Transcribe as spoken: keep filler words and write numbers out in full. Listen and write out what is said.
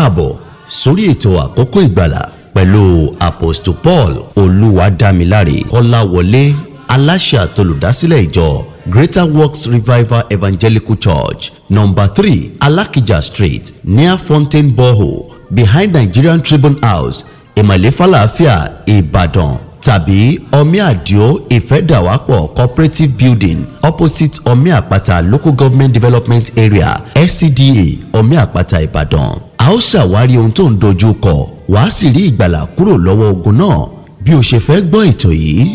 káàbọ̀ sórí ètò àkókò ìgbàlà pẹ̀lú Apostle Paul Olúwadámiláre Kọ́láwọlé, aláṣẹ àtolùdásílẹ̀ ìjọ Greater Works Revival Evangelical Church, number three Alakija Street, near Fountain Borehole, behind Nigerian Tribune House, Ìmọ̀lé Falafia, Ìbàdàn, tàbí Omi Adio Ìfẹ́dàwápọ̀ Cooperative Building, opposite Omi Àpáta Local Government Development Area, S C D A, Omi Àpáta, Ìbàdàn. A ó ṣàwárí ohun tó ń dojú kọ, wàá sì rí ìgbàlà kúrò lọ́wọ́ ogun náà bí o ṣe fẹ́ gbọ́ ètò yìí.